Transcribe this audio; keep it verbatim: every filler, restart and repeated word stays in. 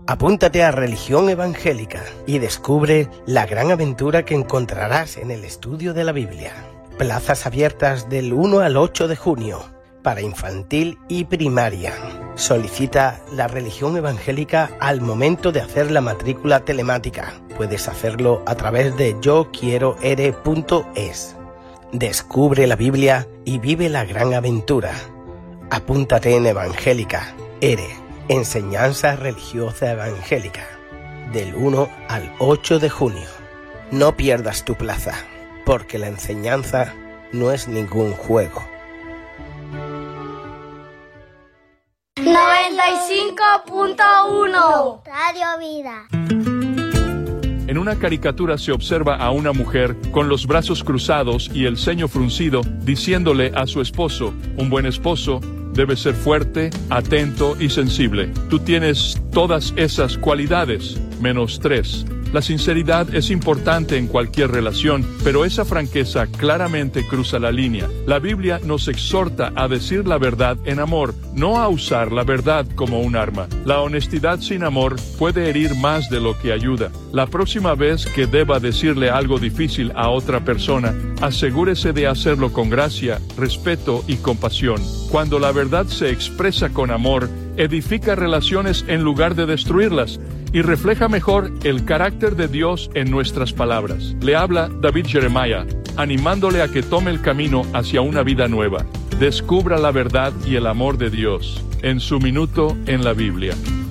Apúntate a Religión Evangélica y descubre la gran aventura que encontrarás en el estudio de la Biblia. Plazas abiertas del uno al ocho de junio para infantil y primaria. Solicita la Religión Evangélica al momento de hacer la matrícula telemática. Puedes hacerlo a través de yo quiero ere punto es. Descubre la Biblia y vive la gran aventura. Apúntate en Evangélica, ERE. Enseñanza Religiosa Evangélica, del uno al ocho de junio. No pierdas tu plaza, porque la enseñanza no es ningún juego. noventa y cinco punto uno Radio Vida. En una caricatura se observa a una mujer con los brazos cruzados y el ceño fruncido, diciéndole a su esposo: un buen esposo debe ser fuerte, atento y sensible. Tú tienes todas esas cualidades, menos tres. La sinceridad es importante en cualquier relación, pero esa franqueza claramente cruza la línea. La Biblia nos exhorta a decir la verdad en amor, no a usar la verdad como un arma. La honestidad sin amor puede herir más de lo que ayuda. La próxima vez que deba decirle algo difícil a otra persona, asegúrese de hacerlo con gracia, respeto y compasión. Cuando la verdad se expresa con amor, edifica relaciones en lugar de destruirlas y refleja mejor el carácter de Dios en nuestras palabras. Le habla David Jeremiah, animándole a que tome el camino hacia una vida nueva. Descubra la verdad y el amor de Dios en su minuto en la Biblia.